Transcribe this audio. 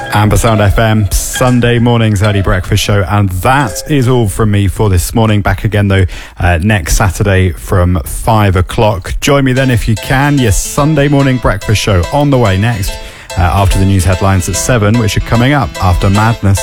Ambersound FM, Sunday morning's early breakfast show. And that is all from me for this morning. Back again, though, next Saturday from 5 o'clock. Join me then if you can. Your Sunday morning breakfast show on the way next, after the news headlines at 7, which are coming up after Madness.